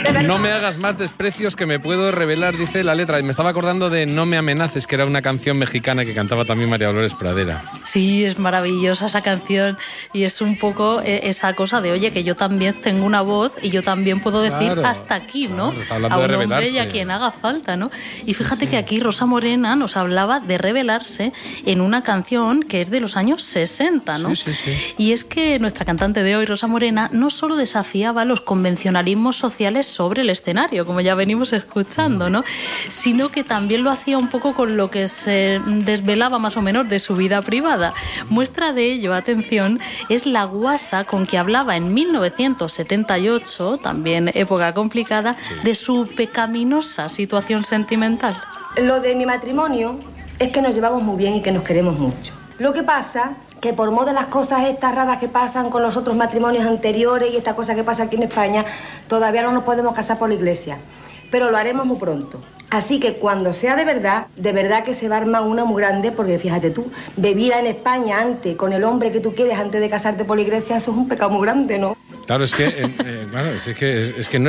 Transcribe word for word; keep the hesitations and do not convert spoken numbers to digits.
No me hagas más desprecios que me puedo revelar, dice la letra. Y me estaba acordando de No me amenaces, que era una canción mexicana que cantaba también María Dolores Pradera. Sí, es maravillosa esa canción y es un poco esa cosa de, oye, que yo también tengo una voz y yo también puedo decir claro, hasta aquí, ¿no? Claro, a un de hombre y a quien haga falta, ¿no? Y fíjate sí, sí. que aquí Rosa Morena nos hablaba de rebelarse en una canción que es de los años sesenta, ¿no? Sí, sí, sí. Y es que nuestra cantante de hoy, Rosa Morena, no solo desafiaba los convencionalismos sociales sobre el escenario, como ya venimos escuchando, ¿no? Sino que también lo hacía un poco con lo que se desvelaba más o menos de su vida privada. Muestra de ello, atención, es la guasa con que hablaba en mil novecientos setenta y ocho, también época complicada, sí. de su pecaminosa situación sentimental. Lo de mi matrimonio es que nos llevamos muy bien y que nos queremos mucho. Lo que pasa que por modo de las cosas estas raras que pasan con los otros matrimonios anteriores y esta cosa que pasa aquí en España, todavía no nos podemos casar por la iglesia, pero lo haremos muy pronto. Así que cuando sea de verdad, de verdad que se va a armar una muy grande, porque fíjate tú, vivir en España antes, con el hombre que tú quieres antes de casarte por la iglesia, eso es un pecado muy grande, ¿no? Claro, es que, eh, eh, claro, es que, es que no